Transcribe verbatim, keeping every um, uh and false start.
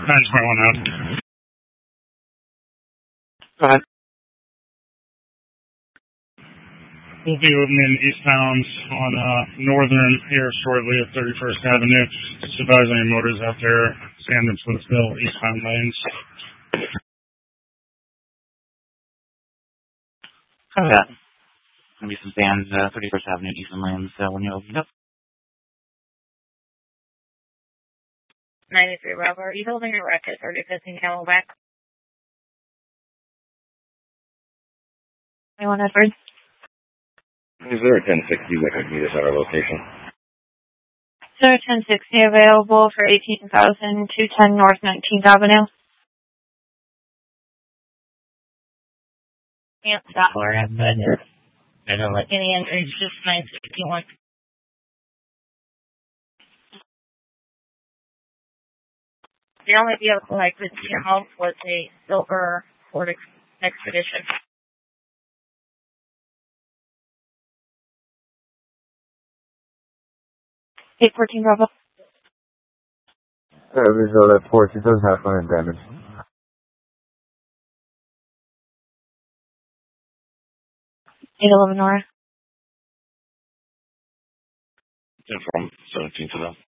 nine point one out. Go ahead. We'll be opening eastbound on uh, northern here shortly at thirty-first Avenue. Just advise any motors out there, Sand and Splitsville, eastbound lanes. Oh, yeah. Going to be some bands, uh, thirty-first Avenue, eastbound lanes, uh, when you open up. ninety-three Bravo, are you holding a wreck at thirty-fifth and Camelback? Anyone, Edward? Is there a ten sixty that could meet us at our location? Is there a ten sixty available for eighteen thousand two ten North nineteenth Avenue? Can't stop for it, but I don't like any injuries, just nine sixty-one. The only vehicle I could see home was a silver Ford Expedition. eight fourteen Bravo. Uh, visual at Porsche, it does have fire damage. eight eleven Nora. ten from seventeen to them.